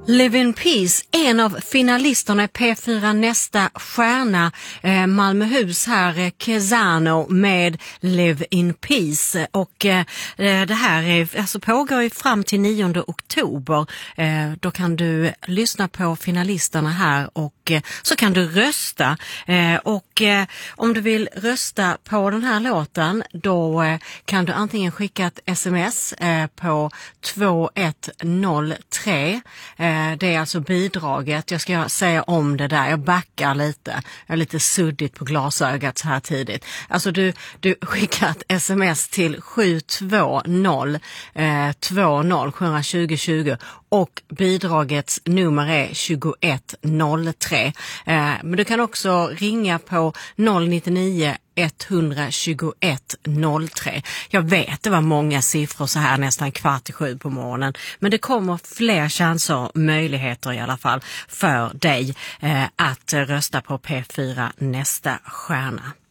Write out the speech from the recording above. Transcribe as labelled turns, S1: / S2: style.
S1: Live in Peace, en av finalisterna i P4 Nästa stjärna, Malmöhus här, Kesano med Live in Peace. Och det här är, alltså pågår ju fram till 9 oktober. Då kan du lyssna på finalisterna här och så kan du rösta. Och om du vill rösta på den här låten, då kan du antingen skicka ett sms på 2103. Det är alltså bidraget. Jag ska säga om det där. Jag backar lite. Jag är lite suddigt på glasögat så här tidigt. Alltså du skickar ett sms till 720 720 20 och bidragets nummer är 2103. Men du kan också ringa på 099 121 03. Jag vet det var många siffror så här nästan 6:15 på morgonen. Men det kommer fler chanser och möjligheter i alla fall för dig att rösta på P4 Nästa stjärna.